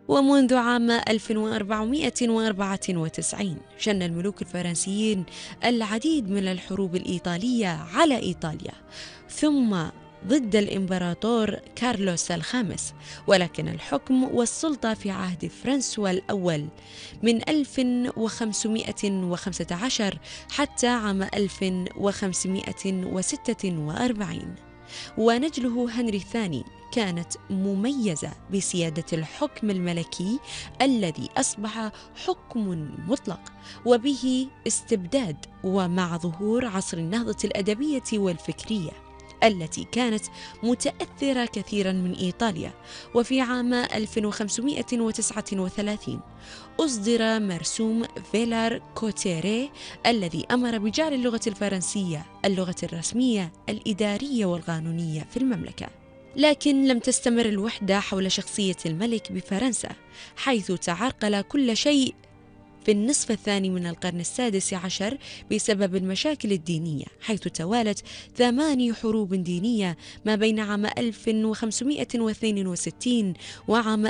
ومنذ عام 1494 شن الملوك الفرنسيين العديد من الحروب الإيطالية على إيطاليا، ثم ضد الإمبراطور كارلوس الخامس، ولكن الحكم والسلطة في عهد فرانسوا الأول من 1515 حتى عام 1546. ونجله هنري الثاني كانت مميزة بسيادة الحكم الملكي الذي أصبح حكم مطلق وبه استبداد، ومع ظهور عصر النهضة الأدبية والفكرية التي كانت متأثرة كثيرا من إيطاليا. وفي عام 1539 أصدر مرسوم فيلار كوتيري الذي أمر بجعل اللغة الفرنسية اللغة الرسمية الإدارية والقانونية في المملكة. لكن لم تستمر الوحدة حول شخصية الملك بفرنسا، حيث تعرقل كل شيء في النصف الثاني من القرن السادس عشر بسبب المشاكل الدينية، حيث توالت 8 حروب دينية ما بين عام 1562 وعام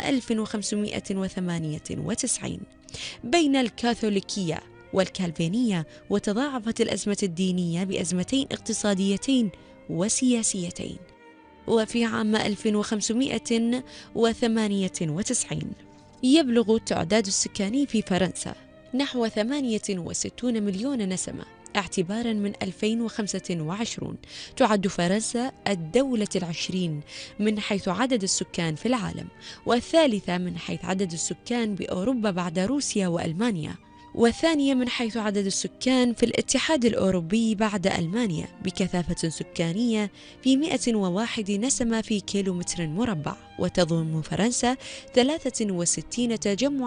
1598 بين الكاثوليكية والكالفينية، وتضاعفت الأزمة الدينية بأزمتين اقتصاديتين وسياسيتين. وفي عام 1598 يبلغ التعداد السكاني في فرنسا نحو 68 مليون نسمة. اعتبارا من 2025 تعد فرنسا الدولة العشرين من حيث عدد السكان في العالم، والثالثة من حيث عدد السكان بأوروبا بعد روسيا وألمانيا، والثانية من حيث عدد السكان في الاتحاد الأوروبي بعد ألمانيا، بكثافة سكانية في 101 نسمة في كيلومتر مربع. وتضم فرنسا 63 تجمع